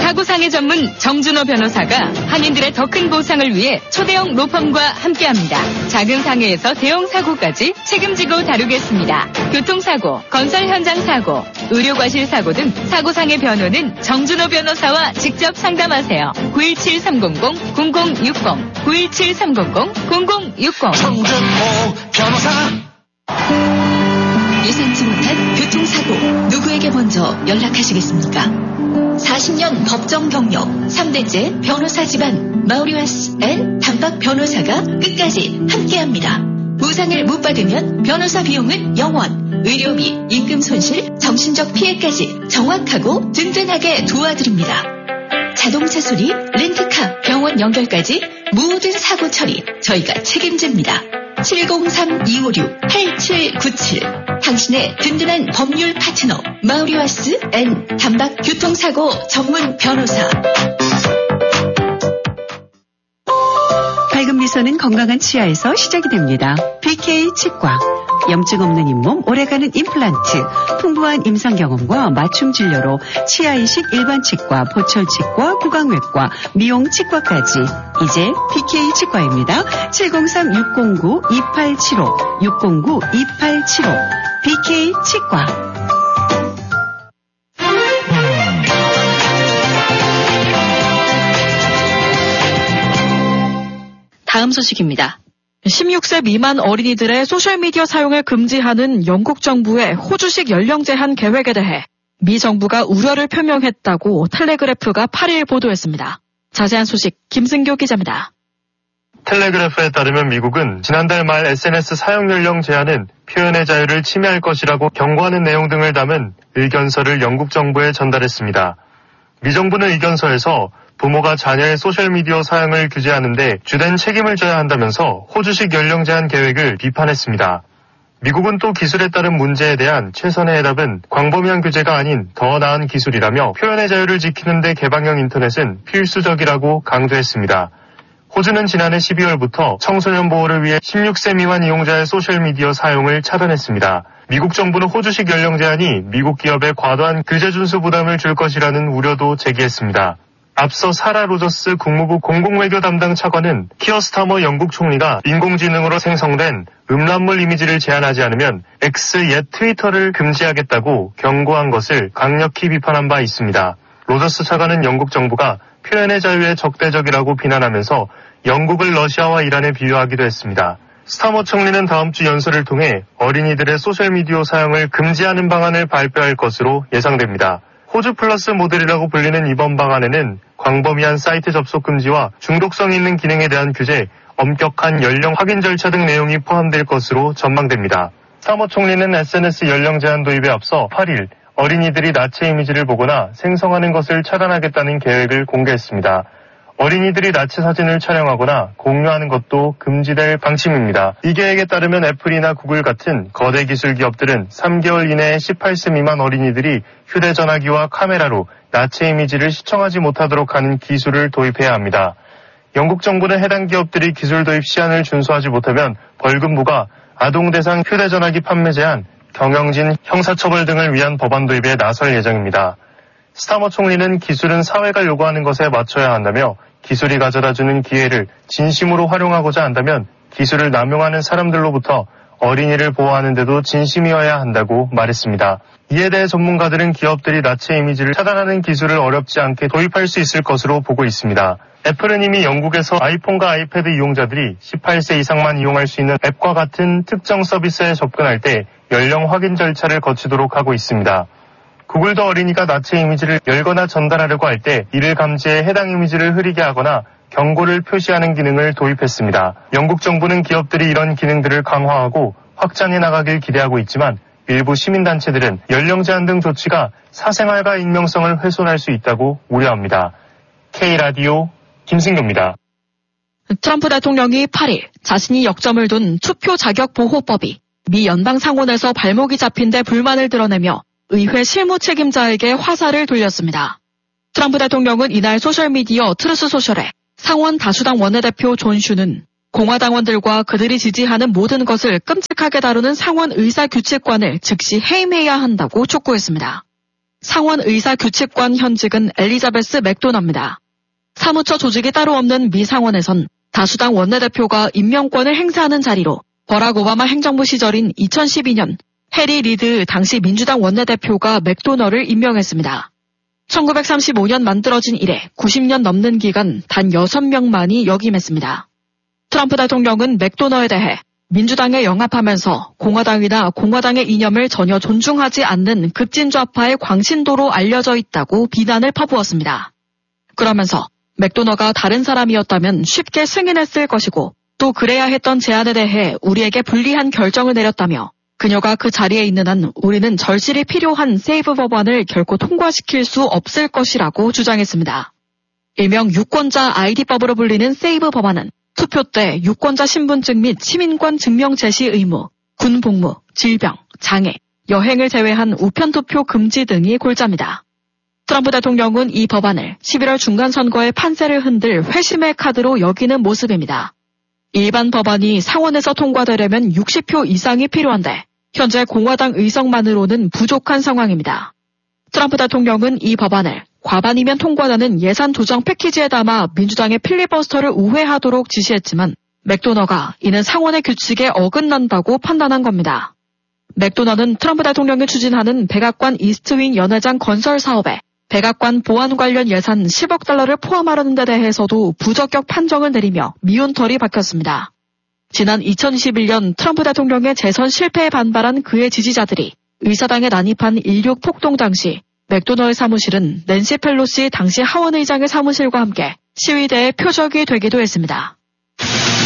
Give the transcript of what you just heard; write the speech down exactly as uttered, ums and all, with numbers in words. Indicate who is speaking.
Speaker 1: 사고상해 전문 정준호 변호사가 한인들의 더 큰 보상을 위해 초대형 로펌과 함께합니다. 작은 상해에서 대형 사고까지 책임지고 다루겠습니다. 교통사고, 건설 현장 사고, 의료과실 사고 등 사고상해 변호는 정준호 변호사와 직접 상담하세요. 구일칠 삼공공 공공육공 구일칠 삼공공 공공육공
Speaker 2: 정준호 변호사.
Speaker 3: 예상치 못한 교통사고 누구에게 먼저 연락하시겠습니까? 사십 년 법정 경력 삼 대째 변호사 집안 마우리와스 앤 단박 변호사가 끝까지 함께합니다. 보상을 못 받으면 변호사 비용은 영원, 의료비, 임금 손실, 정신적 피해까지 정확하고 든든하게 도와드립니다. 자동차 수리, 렌트카, 병원 연결까지 모든 사고 처리 저희가 책임집니다. 칠공삼 이오육 팔칠구칠 당신의 든든한 법률 파트너 마우리와스 앤 단박 교통사고 전문 변호사.
Speaker 4: 밝은 미소는 건강한 치아에서 시작이 됩니다. 비케이 치과. 염증 없는 잇몸, 오래가는 임플란트, 풍부한 임상 경험과 맞춤 진료로 치아 이식 일반 치과, 보철 치과, 구강외과, 미용 치과까지 이제 비케이 치과입니다. 칠공삼 육공구 이팔칠오 육공구 이팔칠오 비케이 치과.
Speaker 5: 다음 소식입니다. 십육 세 미만 어린이들의 소셜미디어 사용을 금지하는 영국 정부의 호주식 연령 제한 계획에 대해 미 정부가 우려를 표명했다고 텔레그래프가 팔 일 보도했습니다. 자세한 소식 김승교 기자입니다.
Speaker 6: 텔레그래프에 따르면 미국은 지난달 말 에스엔에스 사용 연령 제한은 표현의 자유를 침해할 것이라고 경고하는 내용 등을 담은 의견서를 영국 정부에 전달했습니다. 미 정부는 의견서에서 부모가 자녀의 소셜미디어 사용을 규제하는 데 주된 책임을 져야 한다면서 호주식 연령 제한 계획을 비판했습니다. 미국은 또 기술에 따른 문제에 대한 최선의 해답은 광범위한 규제가 아닌 더 나은 기술이라며 표현의 자유를 지키는 데 개방형 인터넷은 필수적이라고 강조했습니다. 호주는 지난해 십이월부터 청소년 보호를 위해 십육 세 미만 이용자의 소셜미디어 사용을 차단했습니다. 미국 정부는 호주식 연령 제한이 미국 기업에 과도한 규제 준수 부담을 줄 것이라는 우려도 제기했습니다. 앞서 사라 로저스 국무부 공공외교 담당 차관은 키어 스타머 영국 총리가 인공지능으로 생성된 음란물 이미지를 제한하지 않으면 X 옛 트위터를 금지하겠다고 경고한 것을 강력히 비판한 바 있습니다. 로저스 차관은 영국 정부가 표현의 자유에 적대적이라고 비난하면서 영국을 러시아와 이란에 비유하기도 했습니다. 스타머 총리는 다음 주 연설을 통해 어린이들의 소셜미디어 사용을 금지하는 방안을 발표할 것으로 예상됩니다. 호주 플러스 모델이라고 불리는 이번 방안에는 광범위한 사이트 접속 금지와 중독성 있는 기능에 대한 규제, 엄격한 연령 확인 절차 등 내용이 포함될 것으로 전망됩니다. 스타머 총리는 에스엔에스 연령 제한 도입에 앞서 팔 일 어린이들이 나체 이미지를 보거나 생성하는 것을 차단하겠다는 계획을 공개했습니다. 어린이들이 나체 사진을 촬영하거나 공유하는 것도 금지될 방침입니다. 이 계획에 따르면 애플이나 구글 같은 거대 기술 기업들은 삼 개월 이내에 십팔 세 미만 어린이들이 휴대전화기와 카메라로 나체 이미지를 시청하지 못하도록 하는 기술을 도입해야 합니다. 영국 정부는 해당 기업들이 기술 도입 시한을 준수하지 못하면 벌금 부과, 아동 대상 휴대전화기 판매 제한, 경영진 형사처벌 등을 위한 법안 도입에 나설 예정입니다. 스타머 총리는 기술은 사회가 요구하는 것에 맞춰야 한다며 기술이 가져다주는 기회를 진심으로 활용하고자 한다면 기술을 남용하는 사람들로부터 어린이를 보호하는 데도 진심이어야 한다고 말했습니다. 이에 대해 전문가들은 기업들이 나체 이미지를 차단하는 기술을 어렵지 않게 도입할 수 있을 것으로 보고 있습니다. 애플은 이미 영국에서 아이폰과 아이패드 이용자들이 십팔 세 이상만 이용할 수 있는 앱과 같은 특정 서비스에 접근할 때 연령 확인 절차를 거치도록 하고 있습니다. 구글도 어린이가 나체 이미지를 열거나 전달하려고 할 때 이를 감지해 해당 이미지를 흐리게 하거나 경고를 표시하는 기능을 도입했습니다. 영국 정부는 기업들이 이런 기능들을 강화하고 확장해 나가길 기대하고 있지만 일부 시민단체들은 연령 제한 등 조치가 사생활과 익명성을 훼손할 수 있다고 우려합니다. K라디오 김승규입니다.
Speaker 5: 트럼프 대통령이 팔 일 자신이 역점을 둔 투표 자격 보호법이 미 연방상원에서 발목이 잡힌 데 불만을 드러내며 의회 실무 책임자에게 화살을 돌렸습니다. 트럼프 대통령은 이날 소셜미디어 트루스 소셜에 상원 다수당 원내대표 존 슈는 공화당원들과 그들이 지지하는 모든 것을 끔찍하게 다루는 상원 의사규칙관을 즉시 해임해야 한다고 촉구했습니다. 상원 의사규칙관 현직은 엘리자베스 맥도너입니다. 사무처 조직이 따로 없는 미 상원에선 다수당 원내대표가 임명권을 행사하는 자리로 버락 오바마 행정부 시절인 이천십이 년 해리 리드 당시 민주당 원내대표가 맥도너를 임명했습니다. 천구백삼십오 년 만들어진 이래 구십 년 넘는 기간 단 여섯 명만이 역임했습니다. 트럼프 대통령은 맥도너에 대해 민주당에 영합하면서 공화당이나 공화당의 이념을 전혀 존중하지 않는 급진좌파의 광신도로 알려져 있다고 비난을 퍼부었습니다. 그러면서 맥도너가 다른 사람이었다면 쉽게 승인했을 것이고 또 그래야 했던 제안에 대해 우리에게 불리한 결정을 내렸다며 그녀가 그 자리에 있는 한 우리는 절실히 필요한 세이브 법안을 결코 통과시킬 수 없을 것이라고 주장했습니다. 일명 유권자 아이디법으로 불리는 세이브 법안은 투표 때 유권자 신분증 및 시민권 증명 제시 의무, 군 복무, 질병, 장애, 여행을 제외한 우편투표 금지 등이 골자입니다. 트럼프 대통령은 이 법안을 십일월 중간선거의 판세를 흔들 회심의 카드로 여기는 모습입니다. 일반 법안이 상원에서 통과되려면 육십 표 이상이 필요한데 현재 공화당 의석만으로는 부족한 상황입니다. 트럼프 대통령은 이 법안을 과반이면 통과되는 예산 조정 패키지에 담아 민주당의 필리버스터를 우회하도록 지시했지만 맥도너가 이는 상원의 규칙에 어긋난다고 판단한 겁니다. 맥도너는 트럼프 대통령이 추진하는 백악관 이스트윙 연회장 건설 사업에 백악관 보안 관련 예산 십억 달러를 포함하려는 데 대해서도 부적격 판정을 내리며 미운 털이 박혔습니다. 지난 이천이십일 년 트럼프 대통령의 재선 실패에 반발한 그의 지지자들이 의사당에 난입한 일육 폭동 당시 맥도너의 사무실은 낸시 펠로시 당시 하원의장의 사무실과 함께 시위대의 표적이 되기도 했습니다.